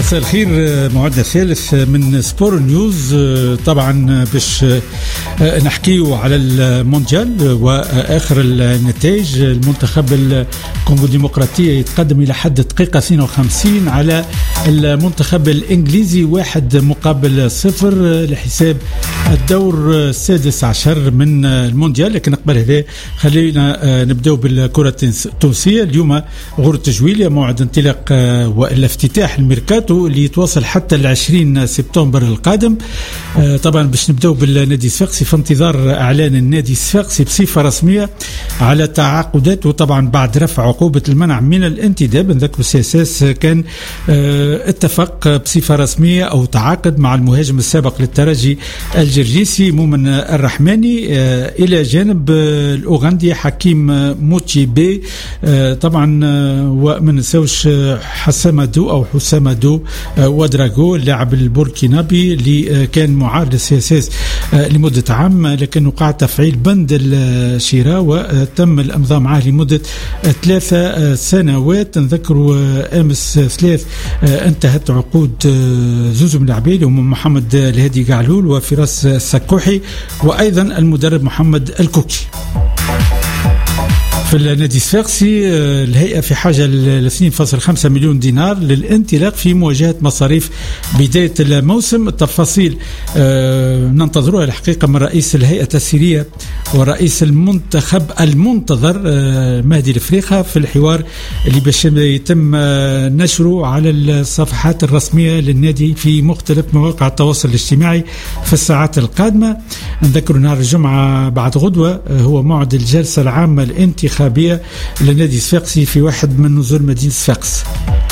مساء الخير. موعدنا الثالث من سبور نيوز. طبعا باش نحكيو على المونديال واخر النتائج. المنتخب الكونغو الديمقراطية يتقدم الى حد دقيقة 52 على المنتخب الانجليزي 1-0 لحساب الدور السادس عشر من المونديال. لكن قبل هذا خلينا نبداو بالكرة التونسية. اليوم غور التجويل موعد انطلاق والا افتتاح الميركاتو اللي يتواصل حتى 20 سبتمبر القادم. طبعا باش نبداو بالنادي الصفاقسي في انتظار اعلان النادي الصفاقسي بصفه رسميه على تعاقدات، وطبعا بعد رفع عقوبه المنع من الانتداب. نذكر السياساس كان اتفق بصفه رسميه او تعاقد مع المهاجم السابق للترجي الجرجيسي مؤمن الرحماني الى جانب الاوغندي حكيم موتشيبي. طبعا وما نساوش حسام دو ودراغو اللاعب البوركينابي اللي كان معار للسياساس لمدة عام، لكن وقع تفعيل بند الشراء وتم الامضاء معه لمدة 3 سنوات. نذكروا امس 3 انتهت عقود زوز من اللاعبين هم محمد الهادي قعلول وفراس السكوحي وايضا المدرب محمد الكوكي. في النادي الصفاقسي الهيئة في حاجة ل 2.5 مليون دينار للانطلاق في مواجهة مصاريف بداية الموسم. التفاصيل ننتظروها الحقيقة من رئيس الهيئة التسييرية ورئيس المنتخب المنتظر مهدي الفريخة في الحوار اللي باش يتم نشره على الصفحات الرسمية للنادي في مختلف مواقع التواصل الاجتماعي في الساعات القادمة. نذكر نهار الجمعة بعد غدوة هو موعد الجلسة العامة الانتخابية للنادي الصفاقسي في واحد من نزول مدينة صفاقس.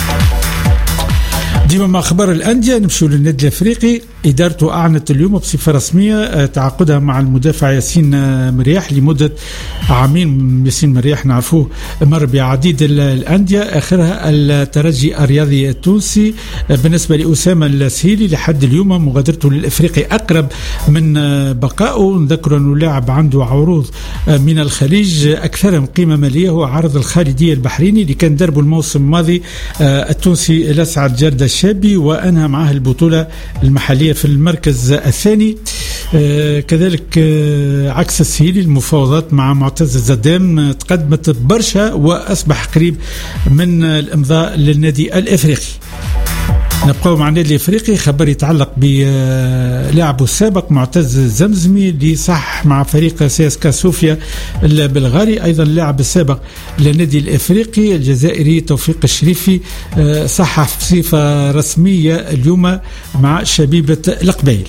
ديما مع اخبار الانديه نمشيو للنادي الافريقي. ادارته اعلنت اليوم بصفه رسميه تعاقدها مع المدافع ياسين مرياح لمده عامين. ياسين مرياح نعرفوه مر بعديد الانديه اخرها الترجي الرياضي التونسي. بالنسبه لاسامه السهيلي لحد اليوم مغادرته للافريقي اقرب من بقائه. نذكر انه لاعب عنده عروض من الخليج اكثرهم قيمه ماليه، هو عرض الخالديه البحريني اللي كان دربه الموسم الماضي التونسي الاسعد جرده الشابي وانهى معه البطوله المحليه في المركز الثاني. كذلك عكس السهيلي المفاوضات مع معتز الزدام تقدمت برشا واصبح قريب من الامضاء للنادي الافريقي. نبقاو مع النادي الافريقي. خبر يتعلق بلاعبه السابق معتز الزمزمي اللي صح مع فريق سياسكا صوفيا البلغاري. ايضا اللاعب السابق للنادي الافريقي الجزائري توفيق الشريفي صح بصفه رسميه اليوم مع شبيبه القبائل.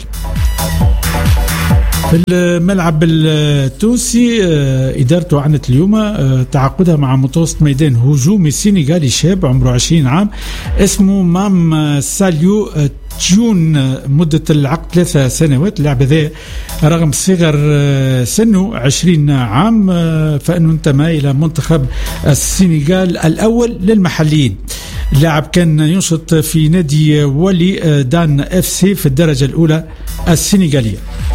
في الملعب التونسي إدارته أعلنت اليوم تعاقدها مع متوسط ميدان هجومي سينيغالي شاب عمره 20 عام اسمه مام ساليو تيون مدة العقد 3 سنوات. اللاعب هذا رغم صغر سنه 20 عام فإنه انتمى إلى منتخب السنغال الأول للمحليين. اللاعب كان ينشط في نادي ولي دان اف سي في الدرجة الأولى السنغالية.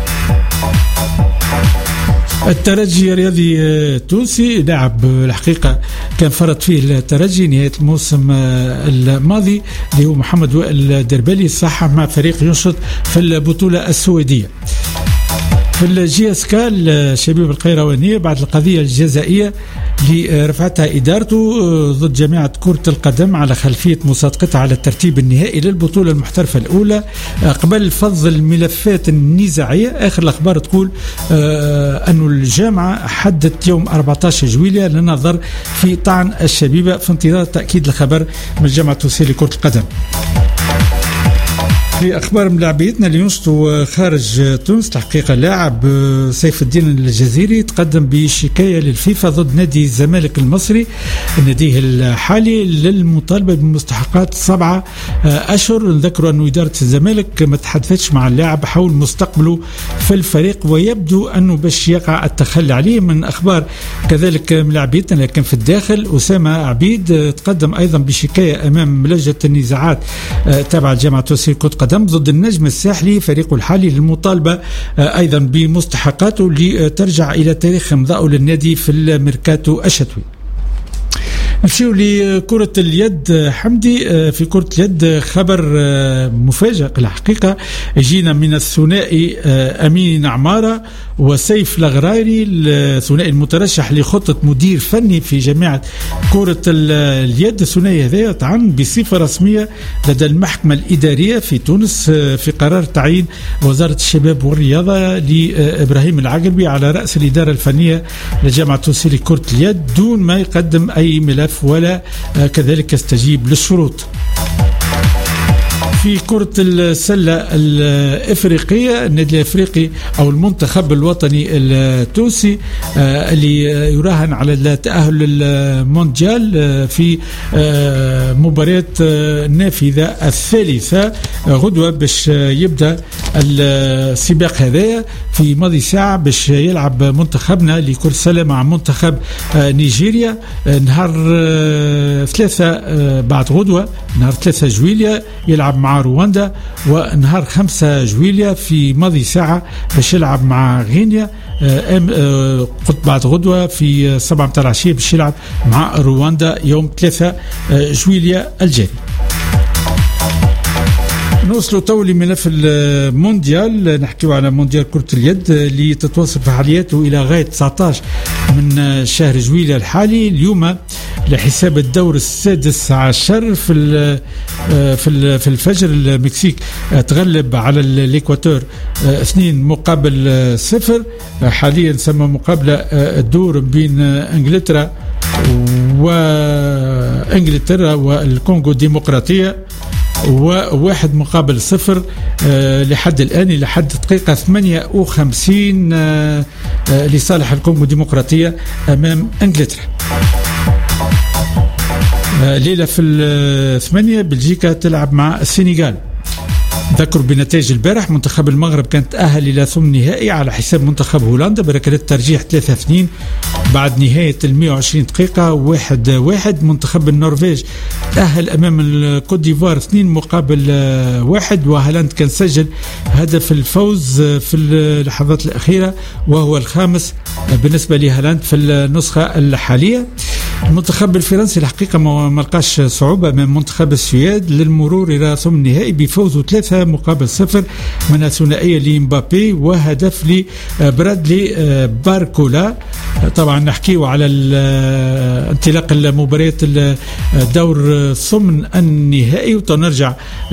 الترجي الرياضي التونسي لاعب الحقيقة كان فرط فيه الترجي نهاية الموسم الماضي اللي هو محمد وائل الدربالي صح مع فريق ينشط في البطولة السويدية. في الجي اس كا الشبيبة القيروانية بعد القضية الجزائية اللي رفعتها إدارته ضد جامعة كرة القدم على خلفية مصادقتها على الترتيب النهائي للبطولة المحترفة الأولى قبل فض الملفات النزاعية. آخر الأخبار تقول أن الجامعة حددت يوم 14 جويلية للنظر في طعن الشبيبة في انتظار تأكيد الخبر من الجامعة التونسية لكرة القدم. في أخبار من لاعبيتنا اللي ينشطوا خارج تونس الحقيقة لاعب سيف الدين الجزيري تقدم بشكاية للفيفا ضد نادي الزمالك المصري ناديه الحالي للمطالبة بمستحقات 7 أشهر. نذكر أنه إدارة الزمالك ما تحدثتش مع اللاعب حول مستقبله في الفريق ويبدو أنه باش يقع التخلي عليه. من أخبار كذلك من لاعبيتنا لكن في الداخل أسامة عبيد تقدم أيضا بشكاية أمام لجنة النزاعات تابعة الجامعة التونسية لكرة القدم ضد النجم الساحلي فريقه الحالي للمطالبة أيضا بمستحقاته اللي ترجع إلى تاريخ إمضائه للنادي في الميركاتو الشتوي. نمشيو لكرة اليد حمدي. في كرة اليد خبر مفاجئ الحقيقة يجينا من الثنائي أمين عمارة وسيف الغرايري، الثنائي المترشح لخطة مدير فني في جامعة كرة اليد. الثنائي هذا طعن بصفة رسمية لدى المحكمة الإدارية في تونس في قرار تعيين وزارة الشباب والرياضة لإبراهيم العقربي على رأس الإدارة الفنية لجامعة تونس لكرة اليد دون ما يقدم أي ملف ولا كذلك يستجيب للشروط. في كرة السلة الإفريقية، النادي الإفريقي أو المنتخب الوطني التونسي اللي يراهن على التأهل للمونديال في مباراة النافذة الثالثة غدوة باش يبدأ السباق هذا في ماضي ساعة باش يلعب منتخبنا لكرة السلة مع منتخب نيجيريا نهار 3 بعد غدوة، نهار 3 جويلية يلعب مع رواندا، ونهار 5 جويلية في ماضي ساعة باش يلعب مع غينيا، قلت بعد غدوة في 7 متاع العشية باش يلعب مع رواندا يوم 3 جويلية الجاري. نوصلوا تو لملف المونديال، نحكيو على مونديال كرة اليد اللي تتواصل فعالياته إلى غاية 19 من شهر جويلية الحالي. اليوم لحساب الدور السادس عشر في الفجر المكسيك تغلب على الإكواتور 2-0. حاليا سمى مقابلة الدور بين انجلترا والكونغو الديمقراطية و1-0 لحد الآن، لحد دقيقة 58 لصالح الكونغو الديمقراطية أمام انجلترا. ليلة في 8 بلجيكا تلعب مع السنغال. ذكر بنتائج البارح منتخب المغرب كان تأهل إلى ثمن نهائي على حساب منتخب هولندا بركلات ترجيح 3-2 بعد نهاية 120 دقيقة 1-1. منتخب النرويج تأهل أمام الكوت ديفوار 2-1، وهالاند كان سجل هدف الفوز في اللحظات الأخيرة وهو الخامس بالنسبة لهالاند في النسخة الحالية. المنتخب الفرنسي الحقيقة ما لقاش صعوبة من منتخب السويد للمرور إلى ثمن النهائي بفوزه 3-0 من الثنائية لمبابي وهدف لبرادلي باركولا. طبعا نحكيه على انطلاق المباريات الدور ثمن النهائي وتنرجع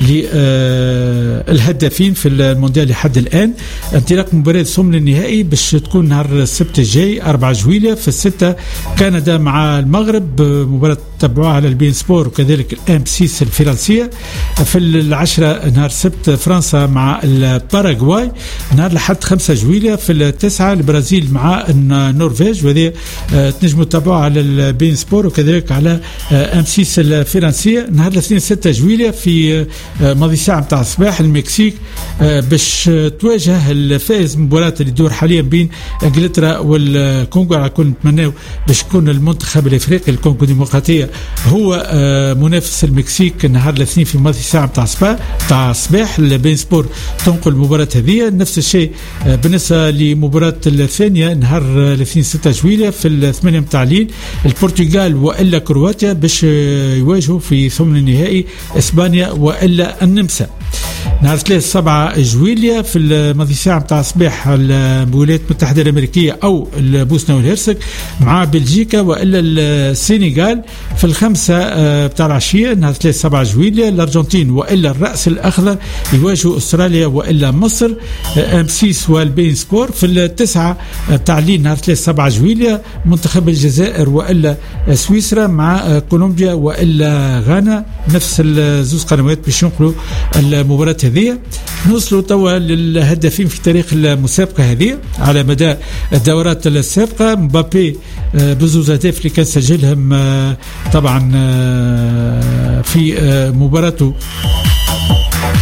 للهدافين في المونديال لحد الآن. انطلاق مباريات ثمن النهائي باش تكون نهار السبت الجاي 4 جويلية في 6 كندا مع المغرب، مباراة تبعوها على البين سبور وكذلك الام 6 الفرنسية. في 10 نهار السبت فرنسا مع الباراغواي، نهار لحد 5 جويلية في 9 البرازيل مع النرويج، وهذه تنجموا تتابعوها على البين سبور وكذلك على ام 6 الفرنسية. نهار الاثنين 6 جويلية في ماضي ساعة متاع الصباح المكسيك باش تواجه الفائز مباراة اللي تدور حاليا بين انجلترا والكونغو. على كل نتمناو باش يكون المنتخب الافريقي الكونغو الديمقراطية هو منافس المكسيك نهار الاثنين في ماضي ساعة متاع الصباح. البين سبور تنقل المباراة هذه. نفس الشيء بالنسبة لمباراة الثانية نهار الاثنين 6 جويلية في 8 متاع الليل البرتغال وإلا كرواتيا باش يواجهوا في ثمن النهائي اسبانيا وإلا النمسا. نهار 3 7 جويلية في ماضي ساعة متاع الصباح الولايات المتحدة الأمريكية أو البوسنة والهرسك مع بلجيكا وإلا السنغال. في 5 متاع العشية نهار 3 7 جويلية الأرجنتين وإلا الرأس الأخضر يواجهوا أستراليا وإلا مصر ام 6 والبين سبور. في 9 متاع الليل نهار 3 7 جويلية منتخب الجزائر وإلا سويسرا مع كولومبيا وإلا غانا. نفس الزوز قنوات باش ينقلوا المباراة هذه. نوصلوا توا للهدافين في تاريخ المسابقة هذه على مدى الدورات السابقة. مبابي بزوز أهداف اللي كان سجلهم طبعا في مباراته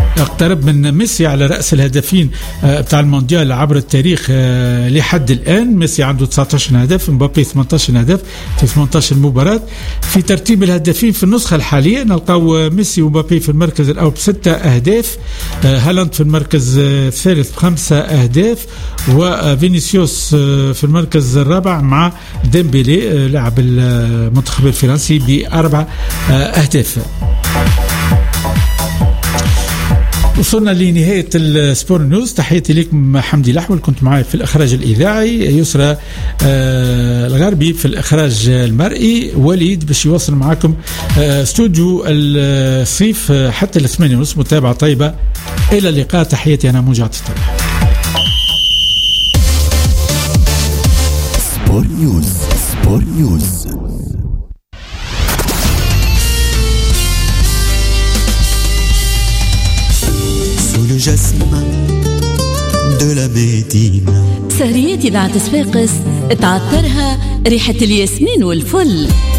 اقترب من ميسي على رأس الهدافين بتاع المونديال عبر التاريخ لحد الآن. ميسي عنده 19 هدف، مبابي 18 هدف في 18 مباراة. في ترتيب الهدافين في النسخة الحالية نلقاو ميسي ومبابي في المركز الأول ب6 أهداف، هالاند في المركز الثالث ب5 أهداف، وفينيسيوس في المركز الرابع مع ديمبيلي لاعب المنتخب الفرنسي ب4 أهداف. وصلنا لنهاية السبور نيوز. تحياتي لكم حمدي الأحول، كنت معي في الإخراج الإذاعي، يسرى الغربي في الإخراج المرئي، وليد باش يوصل معكم استوديو الصيف حتى 8:30. متابعة طيبة، إلى اللقاء. تحياتي أنا موجة الطرح. سبور نيوز. سبور نيوز. Le jasmin de la Médina. سهريات إذاعة صفاقس تعطرها ريحة الياسمين والفل.